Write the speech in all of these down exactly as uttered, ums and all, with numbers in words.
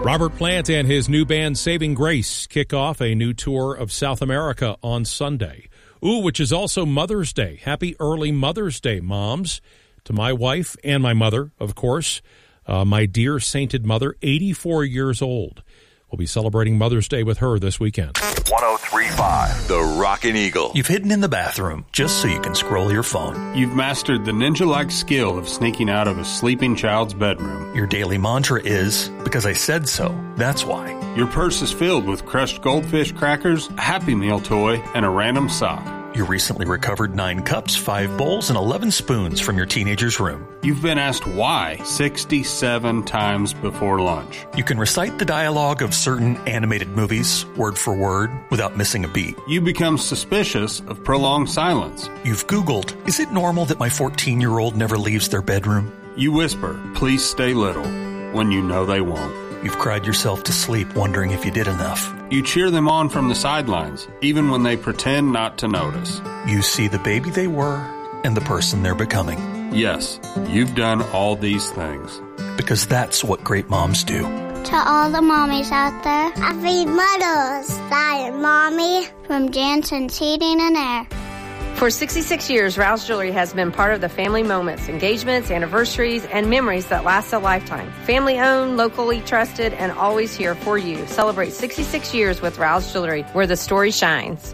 Robert Plant and his new band Saving Grace kick off a new tour of South America on Sunday. Ooh, which is also Mother's Day. Happy early Mother's Day, moms. To my wife and my mother, of course. Uh, my dear sainted mother, eighty-four years old. We'll be celebrating Mother's Day with her this weekend. one oh three point five The Rockin' Eagle. You've hidden in the bathroom just so you can scroll your phone. You've mastered the ninja-like skill of sneaking out of a sleeping child's bedroom. Your daily mantra is, because I said so, that's why. Your purse is filled with crushed goldfish crackers, a Happy Meal toy, and a random sock. You recently recovered nine cups, five bowls, and eleven spoons from your teenager's room. You've been asked why sixty-seven times before lunch. You can recite the dialogue of certain animated movies, word for word, without missing a beat. You become suspicious of prolonged silence. You've Googled, is it normal that my fourteen-year-old never leaves their bedroom? You whisper, please stay little, when you know they won't. You've cried yourself to sleep wondering if you did enough. You cheer them on from the sidelines, even when they pretend not to notice. You see the baby they were and the person they're becoming. Yes, you've done all these things. Because that's what great moms do. To all the mommies out there, Happy Mother's Day, Mommy, from Jansen's Heating and Air. For sixty-six years, Rouse Jewelry has been part of the family moments, engagements, anniversaries, and memories that last a lifetime. Family owned, locally trusted, and always here for you. Celebrate sixty-six years with Rouse Jewelry, where the story shines.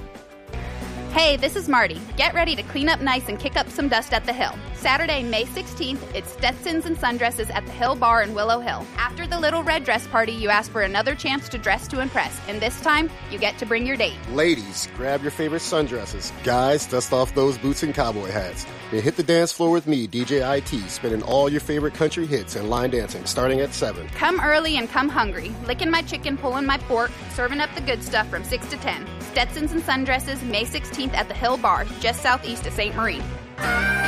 Hey, this is Marty. Get ready to clean up nice and kick up some dust at the Hill. Saturday, May sixteenth, it's Stetsons and Sundresses at the Hill Bar in Willow Hill. After the Little Red Dress Party, you ask for another chance to dress to impress, and this time, you get to bring your date. Ladies, grab your favorite sundresses. Guys, dust off those boots and cowboy hats. Then hit the dance floor with me, D J I T, spinning all your favorite country hits and line dancing, starting at seven. Come early and come hungry. Licking my chicken, pulling my pork, serving up the good stuff from six to ten. Stetsons and Sundresses, May sixteenth at the Hill Bar, just southeast of Saint Marie.